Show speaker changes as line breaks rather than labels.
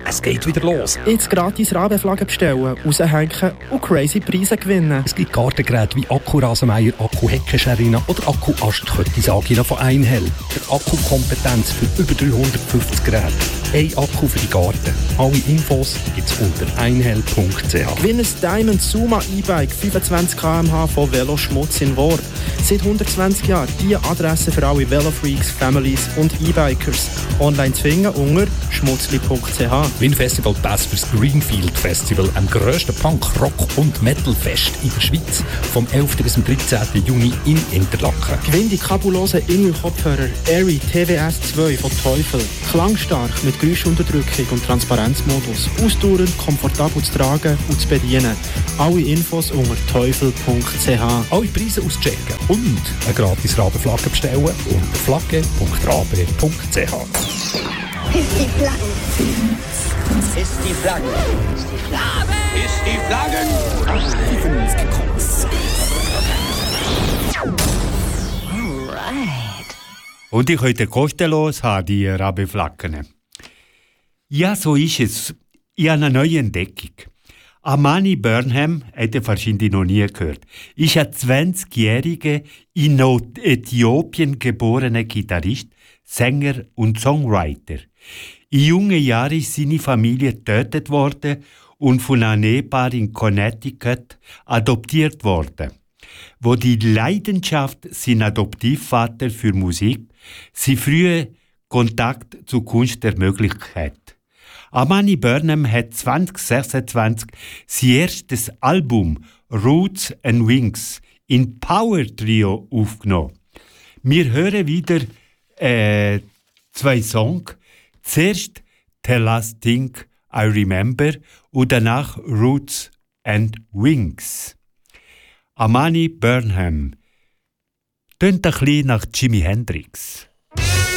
Es geht wieder los.
Jetzt gratis Rabeflaggen bestellen, raushängen und crazy Preise gewinnen.
Es gibt Gartengeräte wie Akku-Rasenmäher, Akku-Heckenschariner oder Akku-Astkettisagina von Einhell. Der Akkukompetenz für über 350 Geräte. Ein Akku für die Garten. Alle Infos gibt's unter einhell.ch.
Gewinn ein Diamond Suma E-Bike 25 km/h von Veloschmutz in Worb. Seit 120 Jahren die Adresse für alle Velofreaks, Families und E-Bikers. Online zu finden unter schmutzli.ch.
Win Festival Pass fürs Greenfield Festival, am grössten Punk, Rock und Metal Fest in der Schweiz, vom 11. bis zum 13. Juni in Interlaken.
Gewinn die kabulosen Innel-Kopfhörer Airy TWS 2 von Teufel. Klangstark mit Geräuschunterdrückung und Transparenzmodus. Ausdauernd, komfortabel zu tragen und zu bedienen. Alle Infos unter teufel.ch.
Alle Preise auschecken und eine gratis Rabeflagge bestellen unter flagge.rabe.ch.
Ist die Flagge.
Ist die Flagge.
Ist die Flagge.
Ist die Flagge.
Alright.
Und ich heute kostenlos habe die Rabeflaggen. Ja, so ist es. Ich habe eine neue Entdeckung. Amani Burnham, hat ihr wahrscheinlich noch nie gehört, ist ein 20-jähriger in Äthiopien geborener Gitarrist, Sänger und Songwriter. In jungen Jahren ist seine Familie getötet worden und von einem Ehepaar in Connecticut adoptiert worden. Wo die Leidenschaft sein Adoptivvater für Musik, sein früher Kontakt zur Kunst ermöglicht hat. Amani Burnham hat 2026 sein erstes Album Roots and Wings in Power Trio aufgenommen. Wir hören wieder zwei Songs. Zuerst The Last Thing I Remember und danach Roots and Wings. Amani Burnham. Tönt ein bisschen nach Jimi Hendrix.